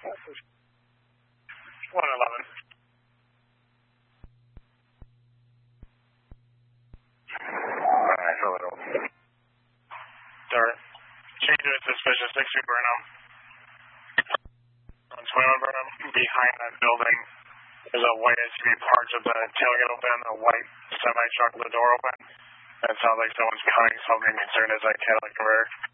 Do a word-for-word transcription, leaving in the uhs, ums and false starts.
one eleven. Alright, hold it over. Start. Change to a suspicious six two Burnham. On twenty-one Burnham, behind that building, there's a white S U V parked with the tailgate open, a white semi-truck with the door open. It sounds like someone's coming, so I'm concerned as I can't look over.